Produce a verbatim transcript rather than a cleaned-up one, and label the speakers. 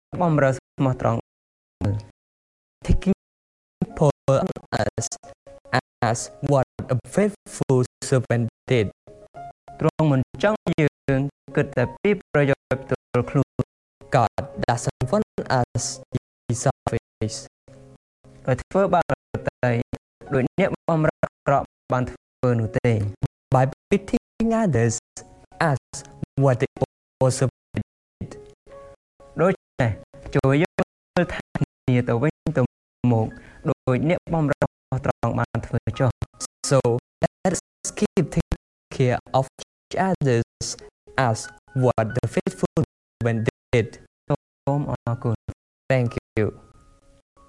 Speaker 1: បំរើស្មោះត្រង់ taking people as as what a faithful servant did ទ្រង់មិនចង់យើងគិតតែពីប្រយោជន៍ផ្ទាល់ខ្លួន God doesn't want us to be selfish ដោយធ្វើបានតែដោយអ្នកបំរើអាក្រក់បានធ្វើនោះទេ by pitying others as what they also did ដូចនេះជួយយកមើលថាគ្នាទៅវិញទៅមកដោយអ្នកបំរើត្រង់បានធ្វើចុះ so let's keep taking care of each other as what the faithful servant did សូមអរគុណ thank you